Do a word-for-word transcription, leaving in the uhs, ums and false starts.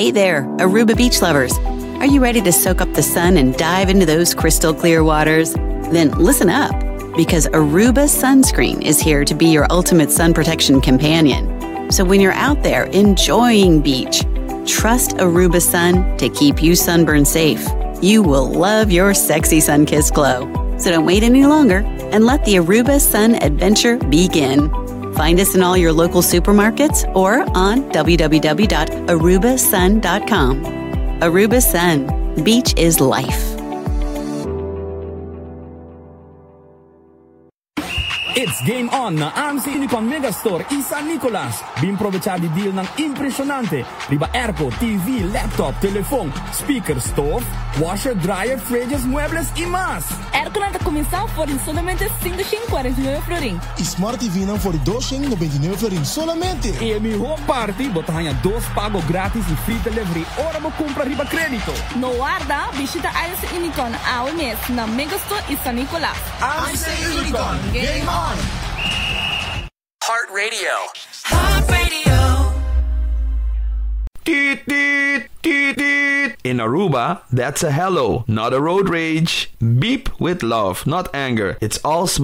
Hey there, Aruba beach lovers. Are you ready to soak up the sun and dive into those crystal clear waters? Then listen up, because Aruba Sunscreen is here to be your ultimate sun protection companion. So when you're out there enjoying beach, trust Aruba Sun to keep you sunburn safe. You will love your sexy sun-kissed glow. So don't wait any longer and let the Aruba Sun adventure begin. Find us in all your local supermarkets or on w w w dot aruba sun dot com. Aruba Sun. Beach is life. It's game on na A M C Unicon Megastore e San Nicolas. Bimprovechar di deal ng impresionante. Riba airco, T V, laptop, telephone, speaker, stove, washer, dryer, fridges, muebles e mais. Airco na comissão por solamente cinco mil e quarenta e nove florin. E Smart T V não for dois mil e noventa e nove florin solamente. E mi ho party, botahanha dos pago grátis e free delivery. Ora mo compra riba crédito. No guarda, visita A M C Unicon ao mês na Megastore e San Nicolas. A M C Unicon, game on! Heart Radio. Heart Radio. Teet, teet, teet, teet. In Aruba, that's a hello, not a road rage. Beep with love, not anger. It's all smile.